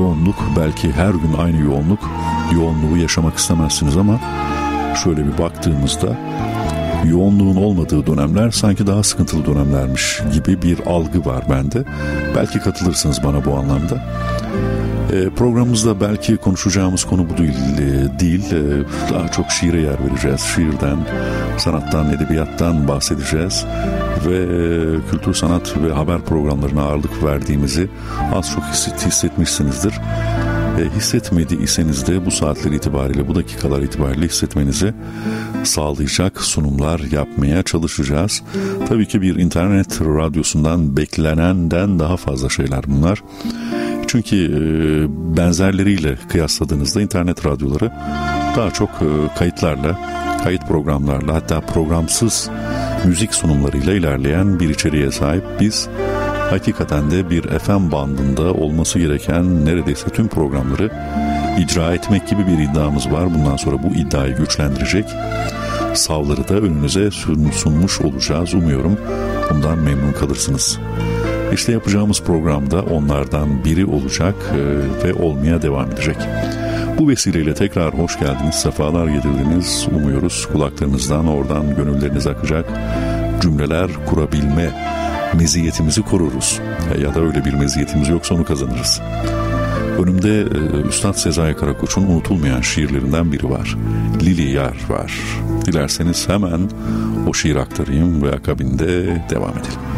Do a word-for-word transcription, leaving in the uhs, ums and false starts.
yoğunluk, belki her gün aynı yoğunluk, yoğunluğu yaşamak istemezsiniz ama şöyle bir baktığımızda yoğunluğun olmadığı dönemler sanki daha sıkıntılı dönemlermiş gibi bir algı var bende. Belki katılırsınız bana bu anlamda. E, programımızda belki konuşacağımız konu bu değil, e, değil. E, daha çok şiire yer vereceğiz. Şiirden, sanattan, edebiyattan bahsedeceğiz ve e, kültür, sanat ve haber programlarına ağırlık verdiğimizi az çok hissetmişsinizdir. E, hissetmediyseniz de bu saatler itibariyle, bu dakikalar itibariyle hissetmenizi sağlayacak sunumlar yapmaya çalışacağız. Tabii ki bir internet radyosundan beklenenden daha fazla şeyler bunlar. Çünkü e, benzerleriyle kıyasladığınızda internet radyoları daha çok e, kayıtlarla, kayıt programlarla, hatta programsız müzik sunumlarıyla ilerleyen bir içeriğe sahip. Biz hakikaten de bir F M bandında olması gereken neredeyse tüm programları icra etmek gibi bir iddiamız var. Bundan sonra bu iddiayı güçlendirecek savları da önünüze sunmuş olacağız. Umuyorum bundan memnun kalırsınız. İşte yapacağımız programda onlardan biri olacak ve olmaya devam edecek. Bu vesileyle tekrar hoş geldiniz, sefalar getirdiniz. Umuyoruz kulaklarınızdan, oradan gönülleriniz akacak cümleler kurabilme meziyetimizi koruruz. Ya da öyle bir meziyetimiz yoksa onu kazanırız. Önümde Üstad Sezai Karakoç'un unutulmayan şiirlerinden biri var. Lili Yar var. Dilerseniz hemen o şiir aktarayım ve akabinde devam edelim.